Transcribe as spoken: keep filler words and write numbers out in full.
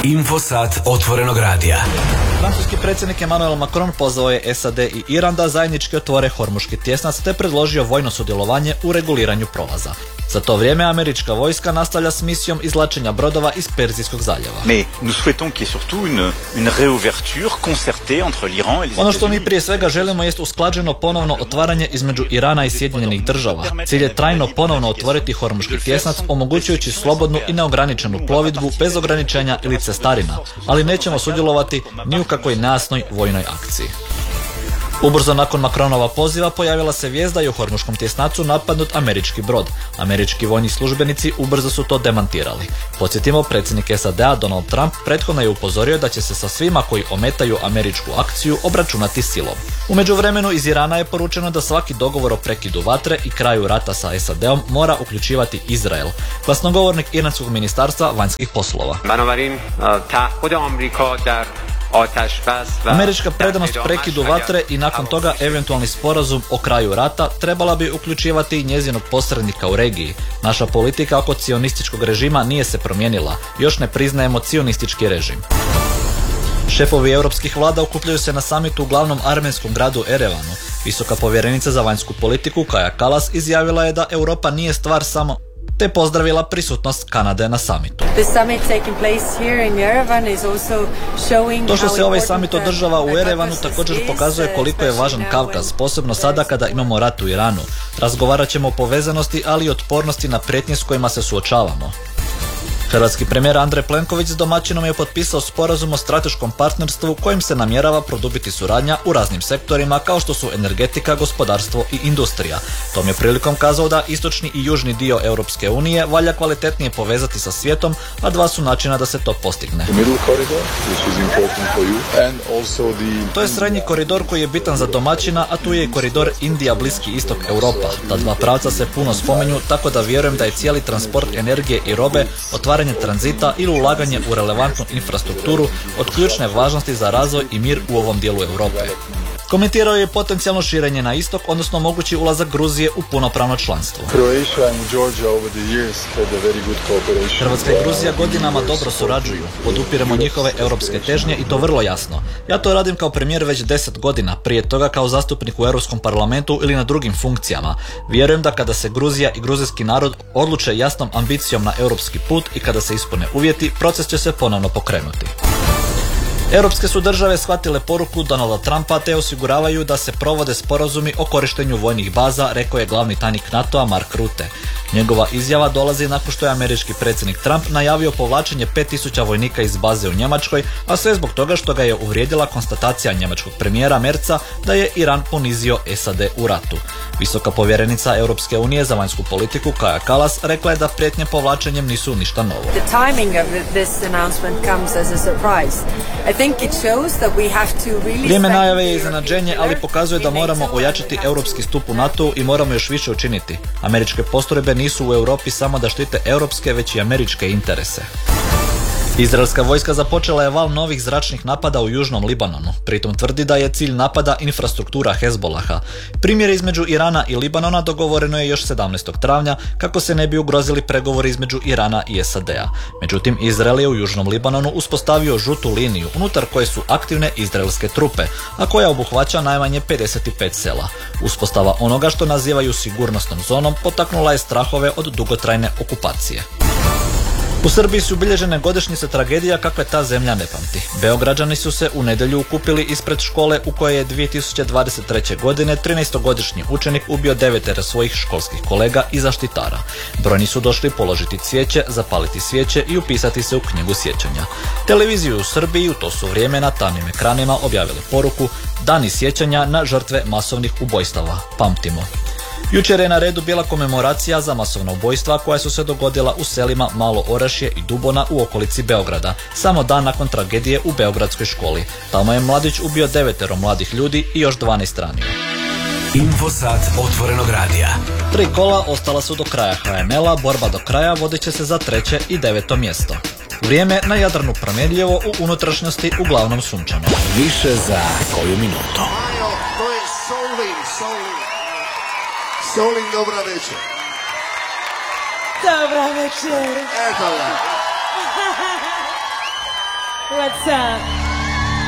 Infosat otvorenog radija. Francuski predsjednik Emmanuel Macron pozvao je S A D i Iran da zajednički otvore Hormuški tjesnac te predložio vojno sudjelovanje u reguliranju prolaza. Za to vrijeme američka vojska nastavlja s misijom izvlačenja brodova iz Perzijskog zaljeva. Ono što mi prije svega želimo jest usklađeno ponovno otvaranje između Irana i Sjedinjenih država. Cilj je trajno ponovno otvoriti Hormuški tjesnac, omogućujući slobodnu i neograničenu plovidbu bez ograničenja ili cestarina, ali nećemo sudjelovati ni u kakvoj nejasnoj vojnoj akciji. Ubrzo nakon Macronova poziva pojavila se vijest da je u Hormuškom tjesnacu napadnut američki brod. Američki vojni službenici ubrzo su to demantirali. Podsjetimo, predsjednik S A D-a Donald Trump prethodno je upozorio da će se sa svima koji ometaju američku akciju obračunati silom. U međuvremenu iz Irana je poručeno da svaki dogovor o prekidu vatre i kraju rata sa S A D-om mora uključivati Izrael. Glasnogovornik Iranskog ministarstva vanjskih poslova. Američka predanost prekidu vatre i nakon toga eventualni sporazum o kraju rata trebala bi uključivati i njezinog posrednika u regiji. Naša politika oko cionističkog režima nije se promijenila. Još ne priznajemo cionistički režim. Šefovi europskih vlada okupljaju se na samitu u glavnom armenskom gradu Erevanu. Visoka povjerenica za vanjsku politiku Kaja Kallas izjavila je da Europa nije stvar samo te pozdravila prisutnost Kanade na samitu. To što se ovaj samit održava u Erevanu također pokazuje koliko je važan Kavkaz, posebno sada kada imamo rat u Iranu. Razgovarat ćemo o povezanosti, ali i otpornosti na prijetnje s kojima se suočavamo. Hrvatski premijer Andrej Plenković s domaćinom je potpisao sporazum o strateškom partnerstvu kojim se namjerava produbiti suradnja u raznim sektorima kao što su energetika, gospodarstvo i industrija. Tom je prilikom kazao da istočni i južni dio Europske unije valja kvalitetnije povezati sa svijetom, a dva su načina da se to postigne. To je srednji koridor koji je bitan za domaćina, a tu je i koridor Indija, Bliski istok, Europa. Ta dva pravca se puno spomenju, tako da vjerujem da je cijeli transport energije i robe, otvaranje tranzita ili ulaganje u relevantnu infrastrukturu od ključne važnosti za razvoj i mir u ovom dijelu Europe. Komentirao je potencijalno širenje na istok, odnosno mogući ulazak Gruzije u punopravno članstvo. Hrvatska i Gruzija godinama dobro surađuju, podupiremo njihove europske težnje i to vrlo jasno. Ja to radim kao premijer već deset godina, prije toga kao zastupnik u Europskom parlamentu ili na drugim funkcijama. Vjerujem da kada se Gruzija i gruzijski narod odluče jasnom ambicijom na europski put i kada se ispune uvjeti, proces će se ponovno pokrenuti. Europske su države shvatile poruku Donalda Trumpa te osiguravaju da se provode sporazumi o korištenju vojnih baza, rekao je glavni tajnik NATO-a Mark Rutte. Njegova izjava dolazi nakon što je američki predsjednik Trump najavio povlačenje pet tisuća vojnika iz baze u Njemačkoj, a sve zbog toga što ga je uvrijedila konstatacija njemačkog premijera Merza da je Iran ponizio S A D u ratu. Visoka povjerenica Europske unije za vanjsku politiku Kaja Kallas rekla je da prijetnje povlačenjem nisu ništa novo. Vrijeme najave je iznenađenje, ali pokazuje da moramo ojačati europski stup u NATO i moramo još više učiniti. Američke postrojbe nisu u Europi samo da štite europske, već i američke interese. Izraelska vojska započela je val novih zračnih napada u južnom Libanonu. Pritom tvrdi da je cilj napada infrastruktura Hezbolaha. Primjer između Irana i Libanona dogovoreno je još sedamnaestog travnja kako se ne bi ugrozili pregovori između Irana i S A D-a. Međutim, Izrael je u južnom Libanonu uspostavio žutu liniju unutar koje su aktivne izraelske trupe, a koja obuhvaća najmanje pedeset pet sela. Uspostava onoga što nazivaju sigurnosnom zonom potaknula je strahove od dugotrajne okupacije. U Srbiji su bilježene godišnjice tragedija kakve ta zemlja ne pamti. Beograđani su se u nedjelju ukupili ispred škole u kojoj je dvije tisuće dvadeset treće. godine trinaestogodišnji učenik ubio devetero svojih školskih kolega i zaštitara. Brojni su došli položiti cvijeće, zapaliti svijeće i upisati se u knjigu sjećanja. Televiziju u Srbiji u to su vrijeme na tamnim ekranima objavili poruku Dani sjećanja na žrtve masovnih ubojstava. Pamtimo. Jučer je na redu bila komemoracija za masovna ubojstva koja su se dogodila u selima Malo Orašje i Dubona u okolici Beograda, samo dan nakon tragedije u beogradskoj školi. Tamo je mladić ubio devetero mladih ljudi i još dvanaest ranio. Infosat otvorenog radija. Tri kola ostala su do kraja H M L-a, borba do kraja vodit će se za treće i deveto mjesto. Vrijeme na Jadranu promjenljivo, u unutrašnjosti uglavnom sunčano. Više za koju minutu. To je Solin, Solin. Solin, dobra večer. Dobra večer. Eto ga. What's up?